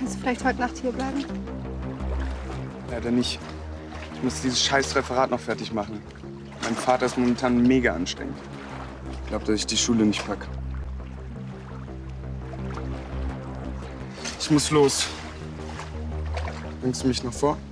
Kannst du vielleicht heute Nacht hier bleiben? Leider nicht. Ich muss dieses scheiß Referat noch fertig machen. Mein Vater ist momentan mega anstrengend. Ich glaube, dass ich die Schule nicht packe. Ich muss los. Bringst du mich noch vor?